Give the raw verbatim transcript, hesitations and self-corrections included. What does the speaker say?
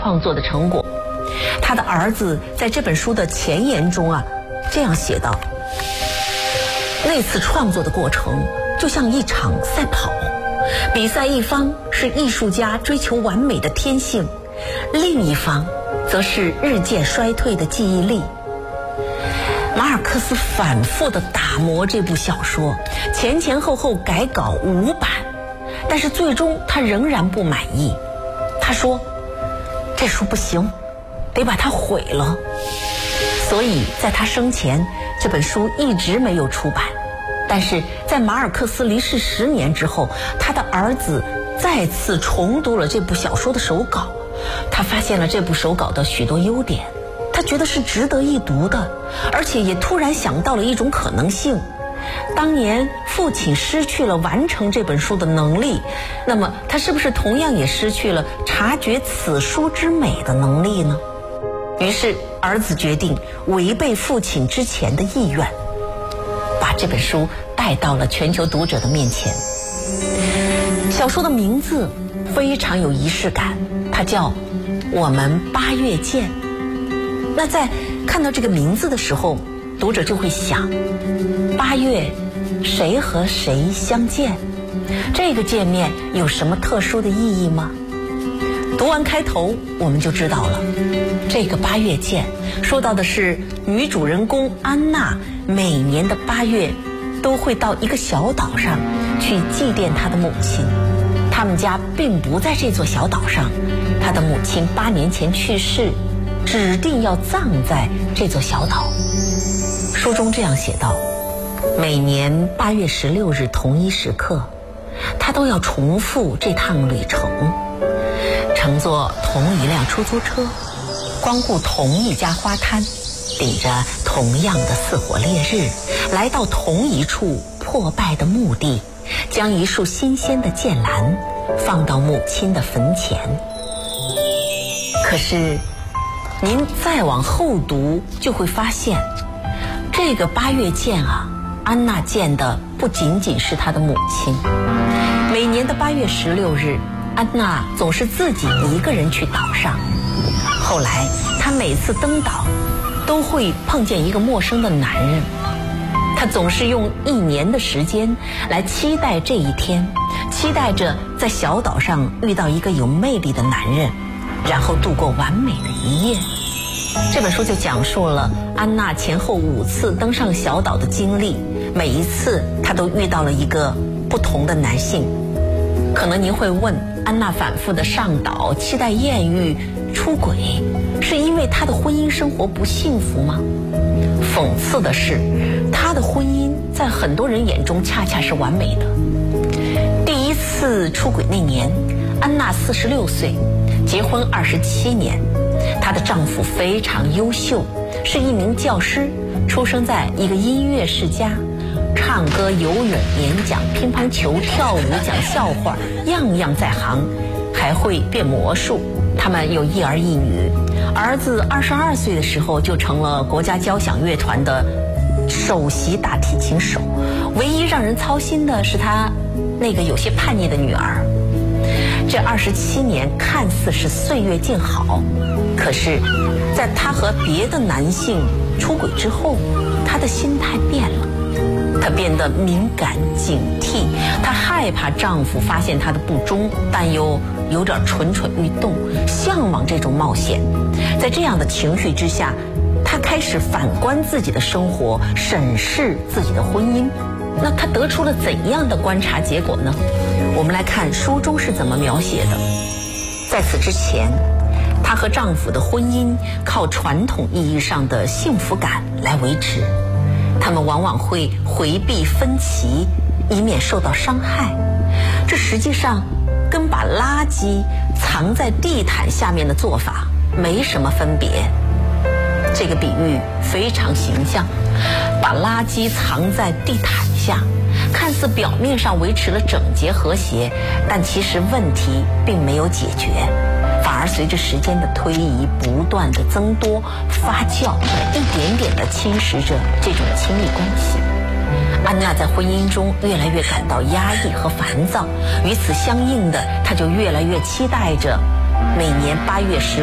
创作的成果。他的儿子在这本书的前言中啊，这样写道：那次创作的过程就像一场赛跑，比赛一方是艺术家追求完美的天性，另一方则是日渐衰退的记忆力。马尔克斯反复地打磨这部小说，前前后后改稿五版，但是最终他仍然不满意。他说：这书不行，得把它毁了。所以在他生前，这本书一直没有出版。但是在马尔克斯离世十年之后，他的儿子再次重读了这部小说的手稿，他发现了这部手稿的许多优点，他觉得是值得一读的，而且也突然想到了一种可能性。当年父亲失去了完成这本书的能力，那么他是不是同样也失去了察觉此书之美的能力呢？于是儿子决定违背父亲之前的意愿，把这本书带到了全球读者的面前。小说的名字非常有仪式感，它叫《我们八月见》。那在看到这个名字的时候，读者就会想，八月谁和谁相见？这个见面有什么特殊的意义吗？读完开头我们就知道了，这个八月见说到的是女主人公安娜每年的八月都会到一个小岛上去祭奠她的母亲。他们家并不在这座小岛上，她的母亲八年前去世，指定要葬在这座小岛。书中这样写道：每年八月十六日同一时刻，她都要重复这趟旅程，乘坐同一辆出租车，光顾同一家花摊，顶着同样的似火烈日，来到同一处破败的墓地，将一束新鲜的剑兰放到母亲的坟前。可是您再往后读就会发现，这个八月见啊，安娜见的不仅仅是她的母亲。每年的八月十六日，安娜总是自己一个人去岛上。后来她每次登岛都会碰见一个陌生的男人，她总是用一年的时间来期待这一天，期待着在小岛上遇到一个有魅力的男人，然后度过完美的一夜。这本书就讲述了安娜前后五次登上小岛的经历，每一次她都遇到了一个不同的男性。可能您会问，安娜反复的上岛，期待艳遇，出轨，是因为她的婚姻生活不幸福吗？讽刺的是，她的婚姻在很多人眼中恰恰是完美的。第一次出轨那年，安娜四十六岁，结婚二十七年。她的丈夫非常优秀，是一名教师，出生在一个音乐世家，唱歌、游泳、演讲、乒乓球、跳舞、讲笑话，样样在行，还会变魔术。他们有一儿一女，儿子二十二岁的时候就成了国家交响乐团的首席大提琴手。唯一让人操心的是他那个有些叛逆的女儿。这二十七年看似是岁月静好，可是在她和别的男性出轨之后，她的心态变了，她变得敏感警惕，她害怕丈夫发现她的不忠，但又有点蠢蠢欲动，向往这种冒险。在这样的情绪之下，她开始反观自己的生活，审视自己的婚姻。那她得出了怎样的观察结果呢？我们来看书中是怎么描写的。在此之前，她和丈夫的婚姻靠传统意义上的幸福感来维持，他们往往会回避分歧，以免受到伤害。这实际上跟把垃圾藏在地毯下面的做法没什么分别。这个比喻非常形象，把垃圾藏在地毯下，看似表面上维持了整洁和谐，但其实问题并没有解决，反而随着时间的推移不断的增多发酵，一点点的侵蚀着这种亲密关系。安娜在婚姻中越来越感到压抑和烦躁，与此相应的，她就越来越期待着每年八月十